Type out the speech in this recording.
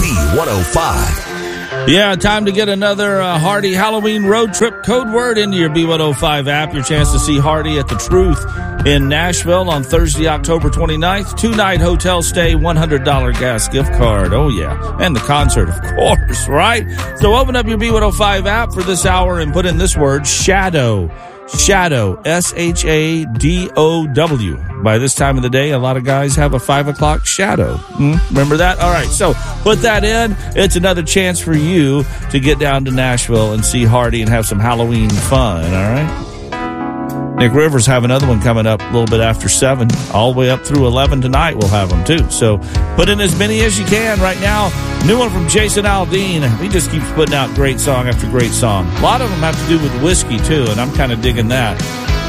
B105. Yeah, time to get another Hardy Halloween road trip code word into your B105 app. Your chance to see Hardy at the Truth in Nashville on Thursday, October 29th. 2-night hotel stay, $100 gas gift card. Oh, yeah. And the concert, of course, right? So open up your B105 app for this hour and put in this word, shadow. Shadow, S-H-A-D-O-W. By this time of the day, a lot of guys have a 5 o'clock shadow. Remember that? All right, so put that in. It's another chance for you to get down to Nashville and see Hardy and have some Halloween fun, all right? Nick Rivers have another one coming up a little bit after 7, all the way up through 11 tonight. We'll have them, too. So put in as many as you can right now. New one from Jason Aldean. He just keeps putting out great song after great song. A lot of them have to do with whiskey, too, and I'm kind of digging that.